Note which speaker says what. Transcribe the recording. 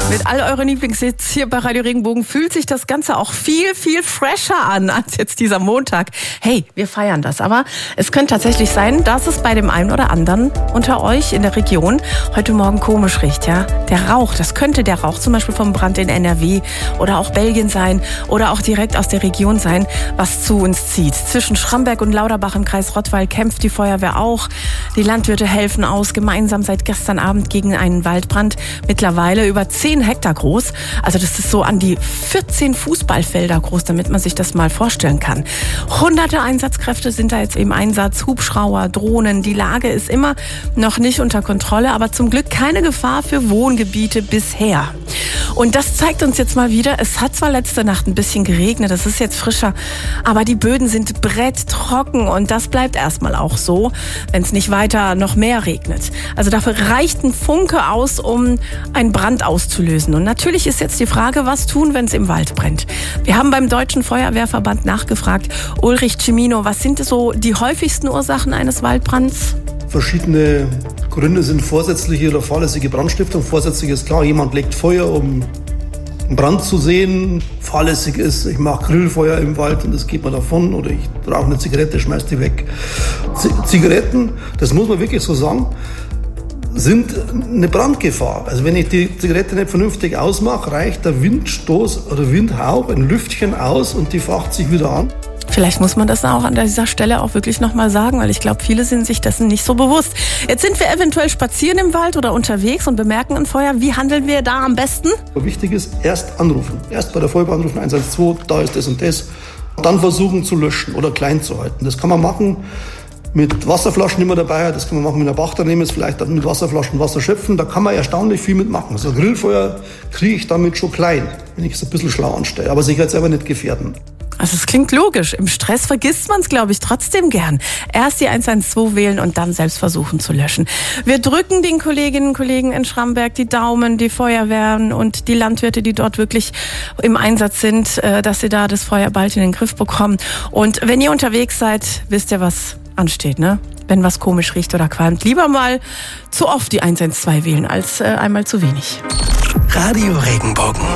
Speaker 1: Mit all euren Lieblingshits hier bei Radio Regenbogen fühlt sich das Ganze auch viel, viel fresher an als jetzt dieser Montag. Hey, wir feiern das. Aber es könnte tatsächlich sein, dass es bei dem einen oder anderen unter euch in der Region heute Morgen komisch riecht. Ja? Der Rauch, das könnte der Rauch zum Beispiel vom Brand in NRW oder auch Belgien sein oder auch direkt aus der Region sein, was zu uns zieht. Zwischen Schramberg und Lauterbach im Kreis Rottweil kämpft die Feuerwehr auch. Die Landwirte helfen aus, gemeinsam seit gestern Abend gegen einen Waldbrand. Mittlerweile über 10 Hektar groß. Also das ist so an die 14 Fußballfelder groß, damit man sich das mal vorstellen kann. Hunderte Einsatzkräfte sind da jetzt im Einsatz, Hubschrauber, Drohnen. Die Lage ist immer noch nicht unter Kontrolle, aber zum Glück keine Gefahr für Wohngebiete bisher. Und das zeigt uns jetzt mal wieder, es hat zwar letzte Nacht ein bisschen geregnet, es ist jetzt frischer, aber die Böden sind bretttrocken und das bleibt erstmal auch so, wenn es nicht weiter noch mehr regnet. Also dafür reicht ein Funke aus, um einen Brand auszulösen. Und natürlich ist jetzt die Frage, was tun, wenn es im Wald brennt? Wir haben beim Deutschen Feuerwehrverband nachgefragt. Ulrich Cimino, was sind so die häufigsten Ursachen eines Waldbrands?
Speaker 2: Verschiedene Gründe sind vorsätzliche oder fahrlässige Brandstiftung. Vorsätzlich ist klar, jemand legt Feuer, um einen Brand zu sehen. Fahrlässig ist, ich mache Grillfeuer im Wald und das geht mir davon. Oder ich rauche eine Zigarette, schmeiß die weg. Zigaretten, das muss man wirklich so sagen, sind eine Brandgefahr. Also wenn ich die Zigarette nicht vernünftig ausmache, reicht der Windstoß oder Windhauch ein Lüftchen aus und die facht sich wieder an.
Speaker 1: Vielleicht muss man das auch an dieser Stelle auch wirklich nochmal sagen, weil ich glaube, viele sind sich dessen nicht so bewusst. Jetzt sind wir eventuell spazieren im Wald oder unterwegs und bemerken ein Feuer. Wie handeln wir da am besten?
Speaker 2: Wichtig ist, erst anrufen. Erst bei der Feuerwehr anrufen, 112, da ist das und das. Dann versuchen zu löschen oder klein zu halten. Das kann man machen mit Wasserflaschen, die man dabei hat. Das kann man machen mit einer Bachternehmen, vielleicht mit Wasserflaschen Wasser schöpfen. Da kann man erstaunlich viel mitmachen. So ein Grillfeuer kriege ich damit schon klein, wenn ich es ein bisschen schlau anstelle. Aber sich halt selber nicht gefährden.
Speaker 1: Also es klingt logisch. Im Stress vergisst man es, glaube ich, trotzdem gern. Erst die 112 wählen und dann selbst versuchen zu löschen. Wir drücken den Kolleginnen und Kollegen in Schramberg die Daumen, die Feuerwehren und die Landwirte, die dort wirklich im Einsatz sind, dass sie da das Feuer bald in den Griff bekommen. Und wenn ihr unterwegs seid, wisst ihr, was ansteht, ne? Wenn was komisch riecht oder qualmt, lieber mal zu oft die 112 wählen als einmal zu wenig.
Speaker 3: Radio Regenbogen.